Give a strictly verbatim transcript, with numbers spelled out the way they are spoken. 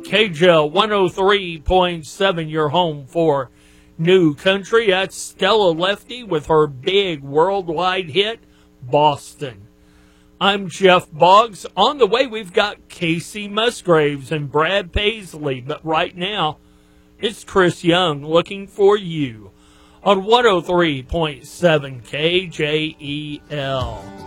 K J L one oh three point seven, your home for new country. That's Stella Lefty with her big worldwide hit, Boston. I'm Jeff Boggs. On the way, we've got Casey Musgraves and Brad Paisley. But right now, it's Chris Young looking for you on one oh three point seven K J E L.